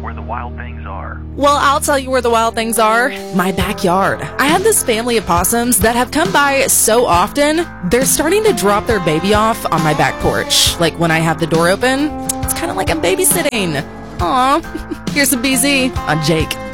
where the wild things are. Well, I'll tell you where the wild things are. My backyard. I have this family of possums that have come by so often, they're starting to drop their baby off on my back porch. Like when I have the door open, it's kind of like I'm babysitting. Aw, here's some BZ on Jake.